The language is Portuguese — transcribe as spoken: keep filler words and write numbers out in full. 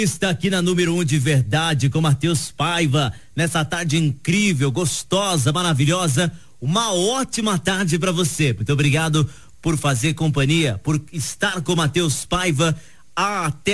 Está aqui na número um de verdade com Matheus Paiva, nessa tarde incrível, gostosa, maravilhosa, uma ótima tarde para você. Muito obrigado por fazer companhia, por estar com Matheus Paiva até